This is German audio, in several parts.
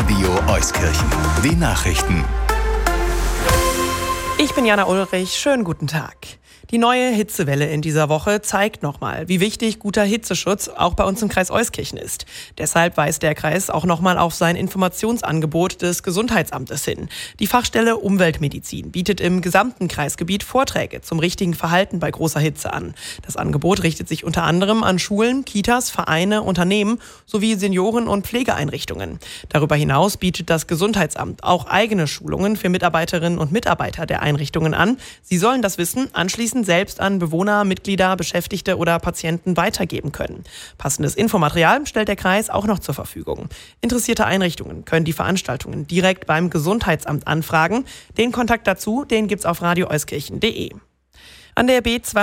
Radio Euskirchen. Die Nachrichten. Ich bin Jana Ulrich. Schönen guten Tag. Die neue Hitzewelle in dieser Woche zeigt nochmal, wie wichtig guter Hitzeschutz auch bei uns im Kreis Euskirchen ist. Deshalb weist der Kreis auch nochmal auf sein Informationsangebot des Gesundheitsamtes hin. Die Fachstelle Umweltmedizin bietet im gesamten Kreisgebiet Vorträge zum richtigen Verhalten bei großer Hitze an. Das Angebot richtet sich unter anderem an Schulen, Kitas, Vereine, Unternehmen sowie Senioren- und Pflegeeinrichtungen. Darüber hinaus bietet das Gesundheitsamt auch eigene Schulungen für Mitarbeiterinnen und Mitarbeiter der Einrichtungen an. Sie sollen das Wissen anschließend selbst an Bewohner, Mitglieder, Beschäftigte oder Patienten weitergeben können. Passendes Infomaterial stellt der Kreis auch noch zur Verfügung. Interessierte Einrichtungen können die Veranstaltungen direkt beim Gesundheitsamt anfragen. Den Kontakt dazu, den gibt's auf radioeuskirchen.de. An der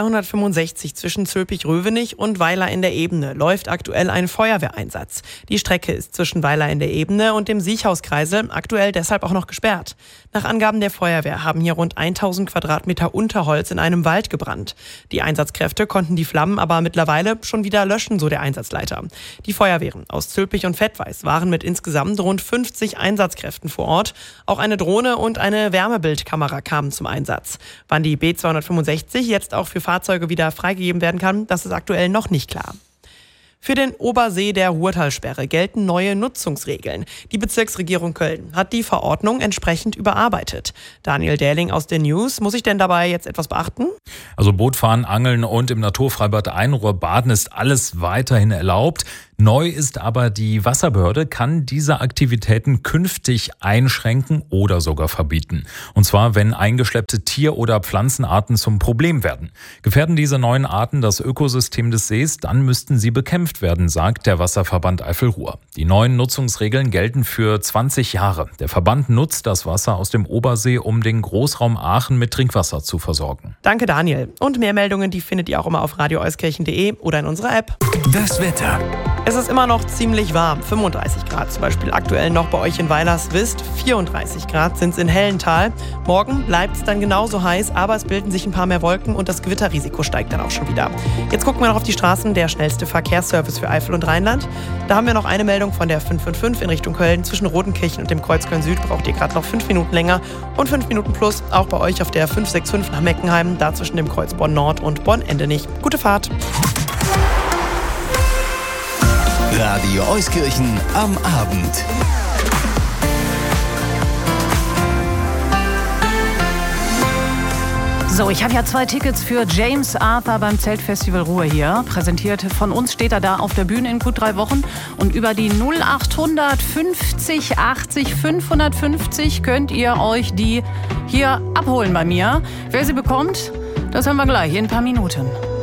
B265 zwischen Zülpich-Rövenich und Weiler in der Ebene läuft aktuell ein Feuerwehreinsatz. Die Strecke ist zwischen Weiler in der Ebene und dem Siechhauskreisel aktuell deshalb auch noch gesperrt. Nach Angaben der Feuerwehr haben hier rund 1000 Quadratmeter Unterholz in einem Wald gebrannt. Die Einsatzkräfte konnten die Flammen aber mittlerweile schon wieder löschen, so der Einsatzleiter. Die Feuerwehren aus Zülpich und Vettweiß waren mit insgesamt rund 50 Einsatzkräften vor Ort. Auch eine Drohne und eine Wärmebildkamera kamen zum Einsatz. Wann die B265 jetzt auch für Fahrzeuge wieder freigegeben werden kann, das ist aktuell noch nicht klar. Für den Obersee der Ruhrtalsperre gelten neue Nutzungsregeln. Die Bezirksregierung Köln hat die Verordnung entsprechend überarbeitet. Daniel Dähling aus den News. Muss ich denn dabei jetzt etwas beachten? Also Bootfahren, Angeln und im Naturfreibad Einrohr baden ist alles weiterhin erlaubt. Neu ist aber, die Wasserbehörde kann diese Aktivitäten künftig einschränken oder sogar verbieten. Und zwar, wenn eingeschleppte Tier- oder Pflanzenarten zum Problem werden. Gefährden diese neuen Arten das Ökosystem des Sees, dann müssten sie bekämpft werden, sagt der Wasserverband Eifel-Ruhr. Die neuen Nutzungsregeln gelten für 20 Jahre. Der Verband nutzt das Wasser aus dem Obersee, um den Großraum Aachen mit Trinkwasser zu versorgen. Danke, Daniel. Und mehr Meldungen, die findet ihr auch immer auf radioeuskirchen.de oder in unserer App. Das Wetter. Es ist immer noch ziemlich warm, 35 Grad zum Beispiel aktuell noch bei euch in Weilerswist, 34 Grad sind es in Hellental. Morgen bleibt es dann genauso heiß, aber es bilden sich ein paar mehr Wolken und das Gewitterrisiko steigt dann auch schon wieder. Jetzt gucken wir noch auf die Straßen, der schnellste Verkehrsservice für Eifel und Rheinland. Da haben wir noch eine Meldung von der 555 in Richtung Köln. Zwischen Rodenkirchen und dem Kreuz Köln-Süd braucht ihr gerade noch 5 Minuten länger und 5 Minuten plus auch bei euch auf der 565 nach Meckenheim, da zwischen dem Kreuz Bonn-Nord und Bonn-Endenich. Gute Fahrt! Radio Euskirchen am Abend. So, ich habe ja 2 Tickets für James Arthur beim Zeltfestival Ruhr hier. Präsentiert von uns steht er da auf der Bühne in gut 3 Wochen. Und über die 0800 50 80 550 könnt ihr euch die hier abholen bei mir. Wer sie bekommt, das hören wir gleich in ein paar Minuten.